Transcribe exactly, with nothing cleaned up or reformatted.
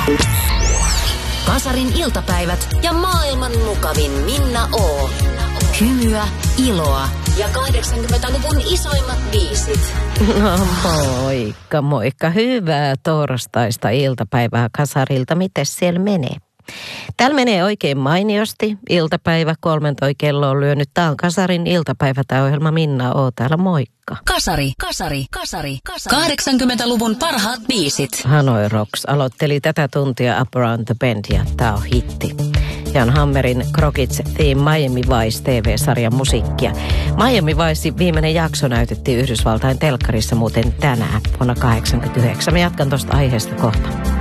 Kasarin iltapäivät ja maailman mukavin Minna O. Hymyä, iloa ja kahdeksankymmentäluvun isoimmat biisit. No moikka, moikka. Hyvää torstaista iltapäivää Kasarilta. Mites siellä menee? Täällä menee oikein mainiosti. Iltapäivä kolmen toi kello on lyönyt. Tää on Kasarin iltapäivä, tää ohjelma Minna O. Täällä moikka. Kasari, kasari, kasari, kasari. kahdeksankymmentäluvun parhaat biisit. Hanoi Rocks aloitteli tätä tuntia Up Around the Bend ja tää on hitti. Jan Hammerin Crockett's Theme Miami Vice T V-sarjan musiikkia. Miami Vice viimeinen jakso näytettiin Yhdysvaltain telkkarissa muuten tänään vuonna kahdeksankymmentäyhdeksän. Mä jatkan tosta aiheesta kohta.